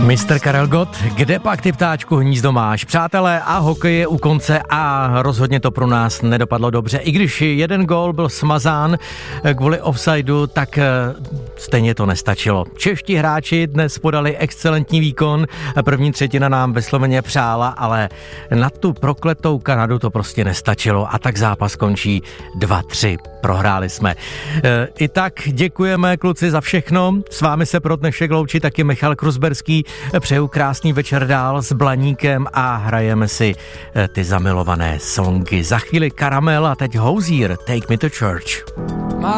Mistr Karel Gott, kde pak ty ptáčku hnízdo máš? Přátelé, a hokej je u konce a rozhodně to pro nás nedopadlo dobře. I když jeden gól byl smazán kvůli offsideu, tak stejně to nestačilo. Čeští hráči dnes podali excelentní výkon, první třetina nám vysloveně přála, ale na tu prokletou Kanadu to prostě nestačilo a tak zápas končí 2-3. Prohráli jsme. I tak děkujeme, kluci, za všechno. S vámi se pro dnešek loučí taky Michal Kruzberský. Přeju krásný večer dál s Blaníkem a hrajeme si ty zamilované songy. Za chvíli Karamel a teď Hozier, Take Me to Church.